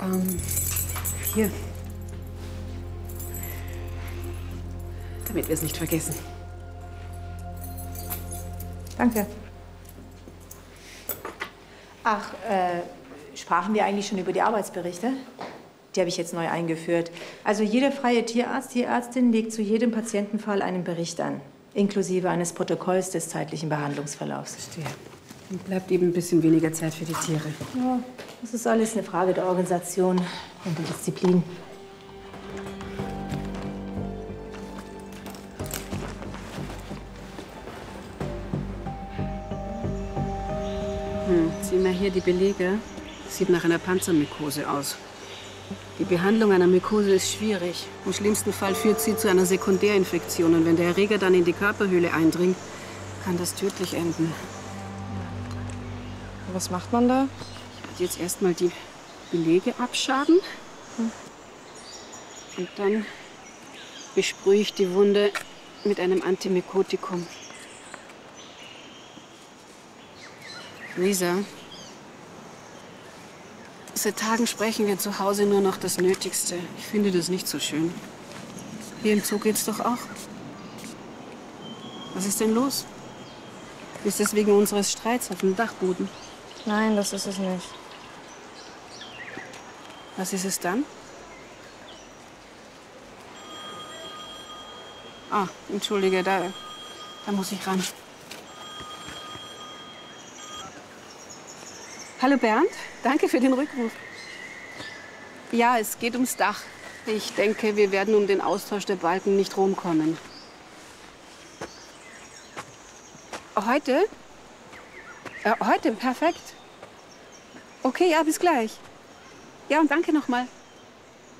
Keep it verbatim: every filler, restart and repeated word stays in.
Ähm, hier. Damit wir es nicht vergessen. Danke. Ach, äh, sprachen wir eigentlich schon über die Arbeitsberichte? Die habe ich jetzt neu eingeführt. Also jeder freie Tierarzt, Tierärztin legt zu jedem Patientenfall einen Bericht an, inklusive eines Protokolls des zeitlichen Behandlungsverlaufs. Verstehe. Dann bleibt eben ein bisschen weniger Zeit für die Tiere. Ja, das ist alles eine Frage der Organisation und der Disziplin. Hm, sieh mal hier die Belege. Sieht nach einer Panzermykose aus. Die Behandlung einer Mykose ist schwierig. Im schlimmsten Fall führt sie zu einer Sekundärinfektion. Und wenn der Erreger dann in die Körperhöhle eindringt, kann das tödlich enden. Was macht man da? Ich werde jetzt erstmal die Belege abschaben. Hm. Und dann besprühe ich die Wunde mit einem Antimykotikum. Luisa, seit Tagen sprechen wir zu Hause nur noch das Nötigste. Ich finde das nicht so schön. Hier im Zoo geht's doch auch. Was ist denn los? Ist das wegen unseres Streits auf dem Dachboden? Nein, das ist es nicht. Was ist es dann? Ah, entschuldige, da, da muss ich ran. Hallo Bernd, danke für den Rückruf. Ja, es geht ums Dach. Ich denke, wir werden um den Austausch der Balken nicht rumkommen. Heute? Ja, heute, perfekt. Okay, ja, bis gleich. Ja, und danke nochmal.